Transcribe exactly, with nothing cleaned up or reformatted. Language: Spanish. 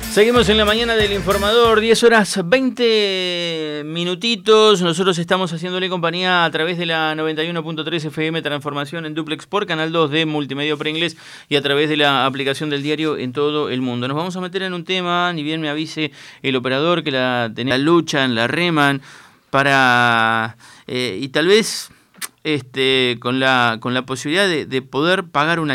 Seguimos en la mañana del Informador, diez horas veinte minutitos. Nosotros estamos haciéndole compañía a través de la noventa y uno punto tres F M Transformación en Duplex por Canal dos de Multimedia para Inglés y a través de la aplicación del diario en todo el mundo. Nos vamos a meter en un tema, ni bien me avise el operador que la, la luchan, la reman, para eh, y tal vez este con la, con la posibilidad de, de poder pagar una